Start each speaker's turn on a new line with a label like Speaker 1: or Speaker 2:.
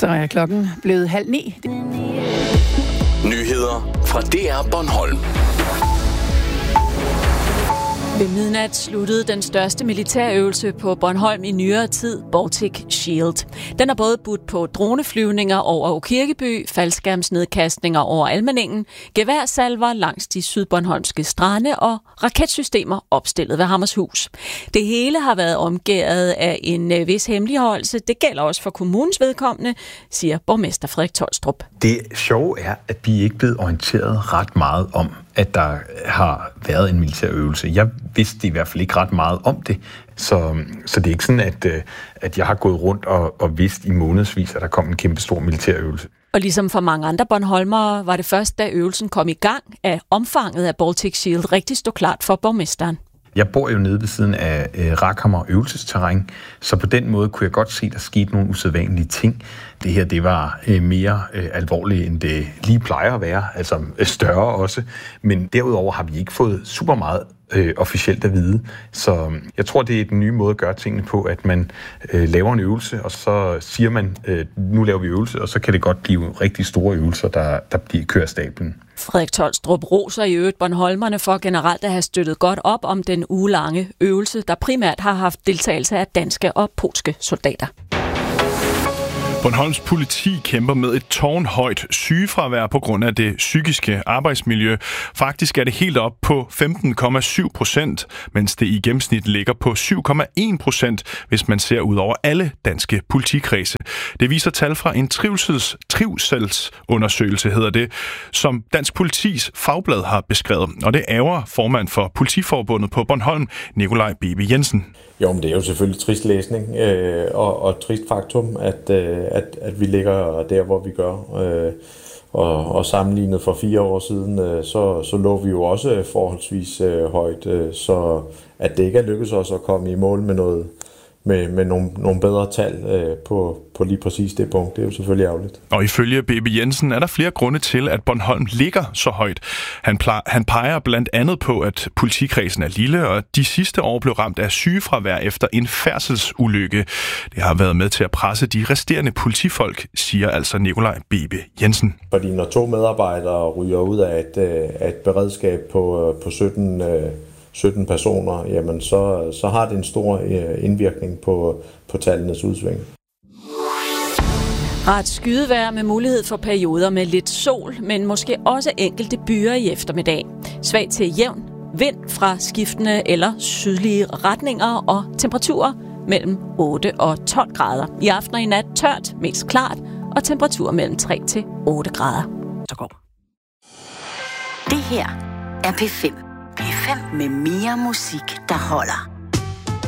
Speaker 1: Så er klokken blevet 8:30.
Speaker 2: Nyheder fra DR Bornholm.
Speaker 3: Ved midnat sluttede den største militærøvelse på Bornholm i nyere tid, Baltic Shield. Den har både budt på droneflyvninger over Aakirkeby, faldskærmsnedkastninger over Almindingen, geværsalver langs de sydbornholmske strande og raketsystemer opstillet ved Hammershus. Det hele har været omgærdet af en vis hemmeligholdelse. Det gælder også for kommunens vedkommende, siger borgmester Frederik Tolstrup.
Speaker 4: Det sjove er, at vi ikke er blevet orienteret ret meget om, at der har været en militærøvelse. Jeg vidste i hvert fald ikke ret meget om det, så det er ikke sådan, at jeg har gået rundt og vidst i månedsvis, at der kom en kæmpe stor militærøvelse.
Speaker 3: Og ligesom for mange andre bornholmere, var det først, da øvelsen kom i gang, at omfanget af Baltic Shield rigtig stod klart for borgmesteren.
Speaker 4: Jeg bor jo nede ved siden af Rakhammer øvelsesterræn, så på den måde kunne jeg godt se, at der skete nogle usædvanlige ting. Det her, det var mere alvorligt, end det lige plejer at være, altså større også. Men derudover har vi ikke fået super meget officielt at vide. Så jeg tror, det er den nye måde at gøre tingene på, at man laver en øvelse, og så siger man, nu laver vi øvelse, og så kan det godt blive rigtig store øvelser, der bliver kørt af stablen.
Speaker 3: Frederik Tolstrup roser i øvrigt bornholmerne for generelt at have støttet godt op om den ugelange øvelse, der primært har haft deltagelse af danske og polske soldater.
Speaker 5: Bornholms politi kæmper med et tårnhøjt sygefravær på grund af det psykiske arbejdsmiljø. Faktisk er det helt op på 15,7%, mens det i gennemsnit ligger på 7,1%, hvis man ser ud over alle danske politikredse. Det viser tal fra en trivselsundersøgelse, hedder det, som Dansk Politis fagblad har beskrevet. Og det ærger formand for Politiforbundet på Bornholm, Nikolaj Bebe Jensen.
Speaker 6: Jo, men det er jo selvfølgelig trist læsning og trist faktum, at vi ligger der, hvor vi gør. Og sammenlignet for 4 år siden, så lå vi jo også forholdsvis højt. Så at det ikke er lykkedes os at komme i mål med noget med nogle bedre tal på lige præcis det punkt. Det er jo selvfølgelig ærgerligt.
Speaker 5: Og ifølge Bebe Jensen er der flere grunde til, at Bornholm ligger så højt. Han peger blandt andet på, at politikredsen er lille, og de sidste år blev ramt af sygefravær efter en færdselsulykke. Det har været med til at presse de resterende politifolk, siger altså Nikolaj Bebe Jensen.
Speaker 6: Fordi når 2 medarbejdere ryger ud af et beredskab på 17 personer, jamen så har det en stor indvirkning på tallenes udsving.
Speaker 3: Ret skydevejr med mulighed for perioder med lidt sol, men måske også enkelte byer i eftermiddag. Svag til jævn vind fra skiftende eller sydlige retninger og temperaturer mellem 8 og 12 grader. I aften og i nat tørt, mest klart, og temperaturer mellem 3 til 8 grader. Så går.
Speaker 7: Det her er P5. P5 med mere musik, der holder.